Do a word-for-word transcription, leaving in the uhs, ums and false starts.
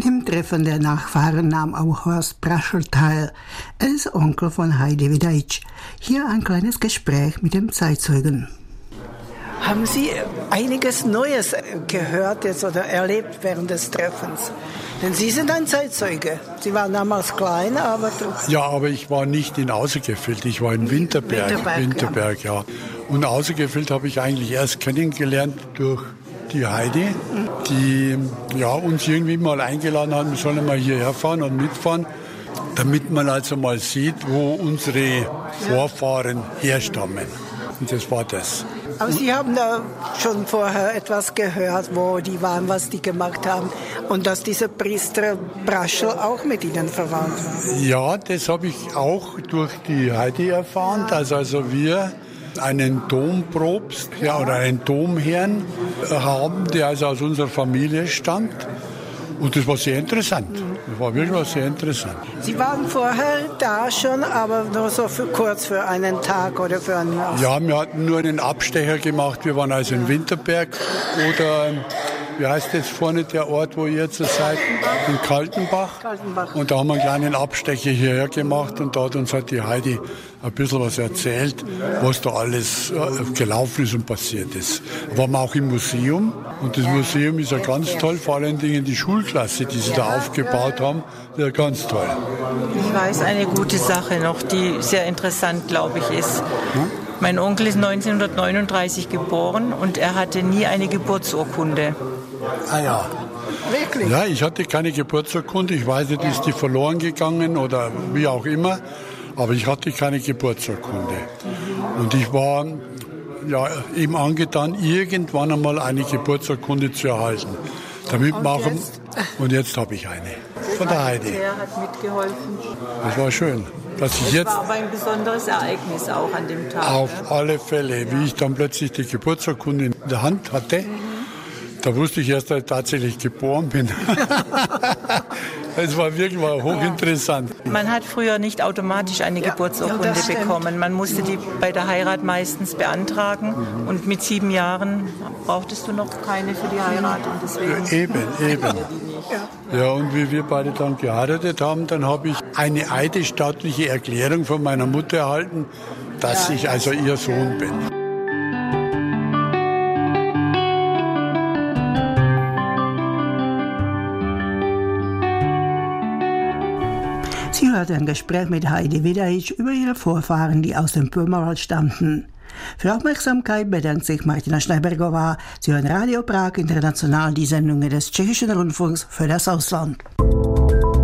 Im Treffen der Nachfahren nahm auch Horst Braschel teil. Er ist Onkel von Heidi Wiedeitsch. Hier ein kleines Gespräch mit dem Zeitzeugen. Haben Sie einiges Neues gehört jetzt oder erlebt während des Treffens? Denn Sie sind ein Zeitzeuge. Sie waren damals klein, aber... Ja, aber ich war nicht in Außergefildt, ich war in Winterberg. Winterberg, Winterberg ja. ja. Und Außergefildt habe ich eigentlich erst kennengelernt durch die Heidi, die ja, uns irgendwie mal eingeladen hat, wir sollen mal hierher fahren und mitfahren, damit man also mal sieht, wo unsere Vorfahren herstammen. Und das war das. Aber Sie haben da schon vorher etwas gehört, wo die waren, was die gemacht haben und dass dieser Priester Braschel auch mit ihnen verwandt war. Ja, das habe ich auch durch die Heidi erfahren, dass also wir einen Dompropst ja, oder einen Domherrn haben, der also aus unserer Familie stammt. Und das war sehr interessant. Das war wirklich sehr interessant. Sie waren vorher da schon, aber nur so für kurz für einen Tag oder für einen Jahr? Ja, wir hatten nur einen Abstecher gemacht. Wir waren also in Winterberg oder, wie heißt jetzt vorne der Ort, wo ihr jetzt seid? In Kaltenbach. Kaltenbach. Und da haben wir einen kleinen Abstecher hierher gemacht und da hat uns halt die Heidi ein bisschen was erzählt, was da alles gelaufen ist und passiert ist. Waren wir auch im Museum und das Museum ist ja ganz toll, vor allen Dingen die Schulklasse, die sie da aufgebaut haben, ja ganz toll. Ich weiß eine gute Sache noch, die sehr interessant, glaube ich, ist. Hm? Mein Onkel ist neunzehnhundertneununddreißig geboren und er hatte nie eine Geburtsurkunde. Ah ja. Wirklich? Ja, ich hatte keine Geburtsurkunde. Ich weiß nicht, ist die verloren gegangen oder wie auch immer. Aber ich hatte keine Geburtsurkunde. Und ich war ja, eben angetan, irgendwann einmal eine Geburtsurkunde zu erhalten. Damit und, machen, jetzt? und jetzt habe ich eine. Von der Heidi. Der hat mitgeholfen. Das war schön. Dass ich das jetzt war aber ein besonderes Ereignis auch an dem Tag. Auf ne? alle Fälle. Ja. Wie ich dann plötzlich die Geburtsurkunde in der Hand hatte, mhm. da wusste ich erst, dass ich tatsächlich geboren bin. Es war wirklich mal hochinteressant. Man hat früher nicht automatisch eine ja, Geburtsurkunde ja, bekommen. Man musste die bei der Heirat meistens beantragen. Mhm. Und mit sieben Jahren brauchtest du noch keine für die Heirat. Und deswegen ja, eben, eben. Ja. ja, und wie wir beide dann geheiratet haben, dann habe ich eine eidesstattliche Erklärung von meiner Mutter erhalten, dass ja. ich also ihr Sohn bin. Sie hörte ein Gespräch mit Heidi Wiedeitsch über ihre Vorfahren, die aus dem Böhmerwald stammten. Für Aufmerksamkeit bedankt sich Martina Schneibergová. Sie hören Radio Prag International, die Sendungen des Tschechischen Rundfunks für das Ausland.